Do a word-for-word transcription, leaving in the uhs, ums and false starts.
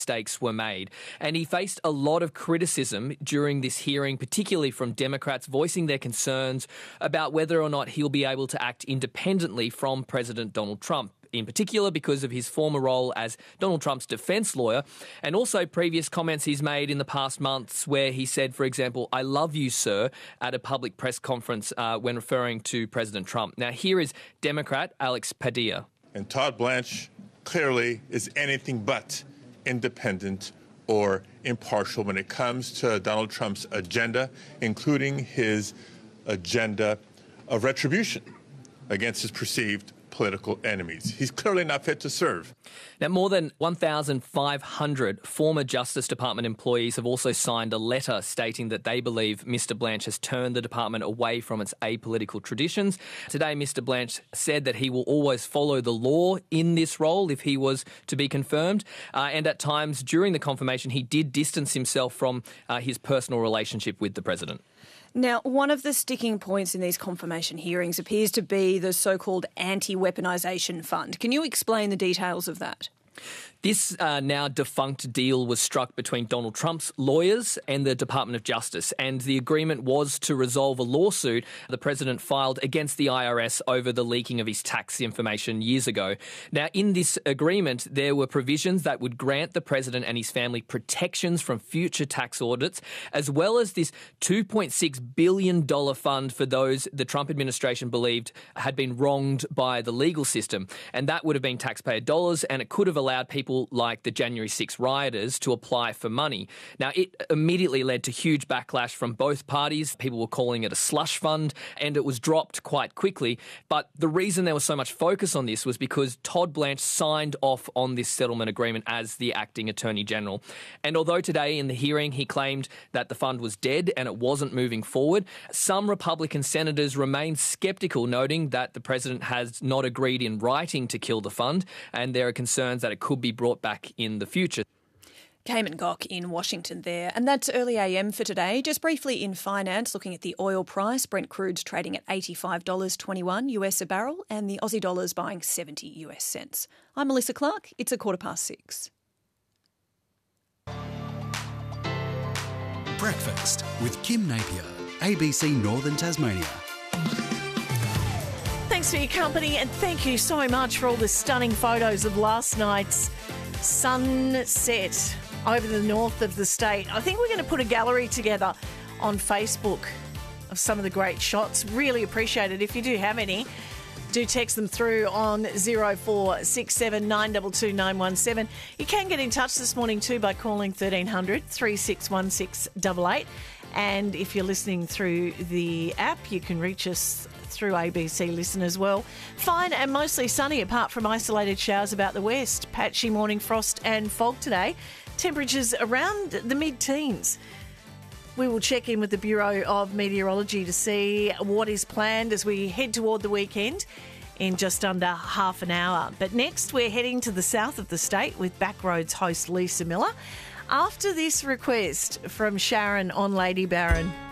mistakes were made. And he faced a lot of criticism during this hearing, particularly from Democrats voicing their concerns about whether or not he'll be able to act independently from President Donald Trump, in particular because of his former role as Donald Trump's defense lawyer, and also previous comments he's made in the past months where he said, for example, "I love you, sir," at a public press conference uh, when referring to President Trump. Now, here is Democrat Alex Padilla. And Todd Blanche clearly is anything but independent or impartial when it comes to Donald Trump's agenda, including his agenda of retribution against his perceived political enemies. He's clearly not fit to serve. Now, more than one thousand five hundred former Justice Department employees have also signed a letter stating that they believe Mister Blanche has turned the department away from its apolitical traditions. Today, Mister Blanche said that he will always follow the law in this role if he was to be confirmed. Uh, and at times during the confirmation, he did distance himself from uh, his personal relationship with the president. Now, one of the sticking points in these confirmation hearings appears to be the so-called anti-weaponisation fund. Can you explain the details of that? This uh, now defunct deal was struck between Donald Trump's lawyers and the Department of Justice, and the agreement was to resolve a lawsuit the president filed against the I R S over the leaking of his tax information years ago. Now, in this agreement, there were provisions that would grant the president and his family protections from future tax audits, as well as this two point six billion dollars fund for those the Trump administration believed had been wronged by the legal system. And that would have been taxpayer dollars, and it could have allowed people like the January sixth rioters to apply for money. Now, it immediately led to huge backlash from both parties. People were calling it a slush fund, and it was dropped quite quickly. But the reason there was so much focus on this was because Todd Blanche signed off on this settlement agreement as the acting Attorney General. And although today in the hearing he claimed that the fund was dead and it wasn't moving forward, some Republican senators remain sceptical, noting that the president has not agreed in writing to kill the fund, and there are concerns that it could be brought back in the future. Cayman Gock in Washington there. And that's early A M for today. Just briefly in finance, looking at the oil price, Brent crude's trading at eighty-five dollars twenty-one U S a barrel, and the Aussie dollar's buying seventy U S cents. I'm Melissa Clark. It's a quarter past six. Breakfast with Kim Napier, A B C Northern Tasmania. Thanks for your company, and thank you so much for all the stunning photos of last night's sunset over the north of the state. I think we're going to put a gallery together on Facebook of some of the great shots. Really appreciate it. If you do have any, do text them through on zero four six seven nine two two nine one seven. You can get in touch this morning too by calling thirteen hundred three six one six eight eight. And if you're listening through the app, you can reach us through A B C Listen as well. Fine and mostly sunny apart from isolated showers about the west. Patchy morning frost and fog today. Temperatures around the mid-teens. We will check in with the Bureau of Meteorology to see what is planned as we head toward the weekend in just under half an hour. But next, we're heading to the south of the state with Backroads host Lisa Miller after this request from Sharon on Lady Baron.